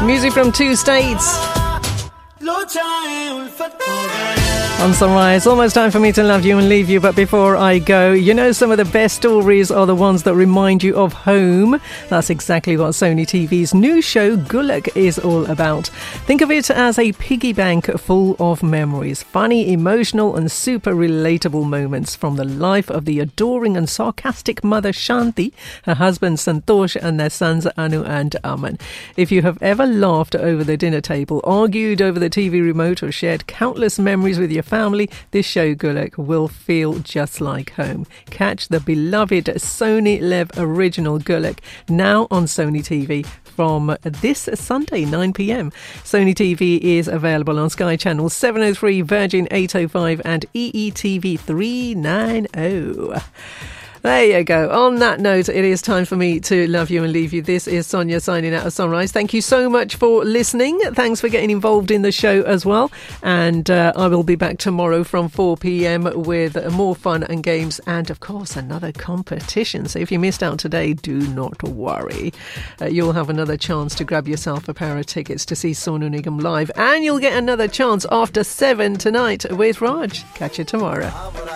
Music from two states. On Sunrise, almost time for me to love you and leave you. But before I go, you know, some of the best stories are the ones that remind you of home. That's exactly what Sony TV's new show Gulak is all about. Think of it as a piggy bank full of memories, funny, emotional and super relatable moments from the life of the adoring and sarcastic mother Shanti, her husband Santosh and their sons Anu and Aman. If you have ever laughed over the dinner table, argued over the TV remote or shared countless memories with your family, this show Gulak will feel just like home. Catch the beloved Sony Lev original Gulak now on Sony TV from this Sunday 9pm. Sony TV is available on Sky Channel 703, Virgin 805 and EETV 390. There you go. On that note, it is time for me to love you and leave you. This is Sonia signing out of Sunrise. Thank you so much for listening. Thanks for getting involved in the show as well. And I will be back tomorrow from 4pm with more fun and games and, of course, another competition. So if you missed out today, do not worry. You'll have another chance to grab yourself a pair of tickets to see Sonu Nigam live. And you'll get another chance after 7 tonight with Raj. Catch you tomorrow.